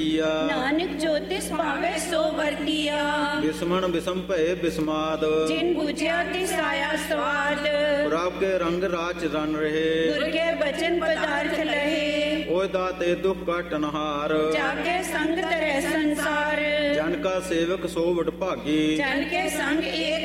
ਨਾਨਕ ਜੋ ਤਿਸ ਭਾਵੇ ਸੋ ਵਰਤੀਆ। ਬਿਸਮਣ ਬਿਸਮ ਭਏ ਬਿਸਮਾਦ, ਜਿਨ ਬੁਝਿਆ ਤਿਸ ਆਇਆ ਸਵਾਦ। ਪ੍ਰਭ ਕੇ ਰੰਗ ਰਾਚ ਰਨ ਰਹੇ, ਗੁਰ ਕੇ ਬਚਨ ਪਦਾਰਥ ਲਹੇ। ਓਏ ਦਾਤੇ ਦੁਖ ਕਟਨਹਾਰ, ਜਾਗੇ ਸੰਗ ਤਰੈ ਸੰਸਾਰ। ਜਨ ਕਾ ਸੇਵਕ ਸੋ ਵਡ ਭਾਗੀ, ਜਨ ਕੇ ਸੰਗ ਏਕ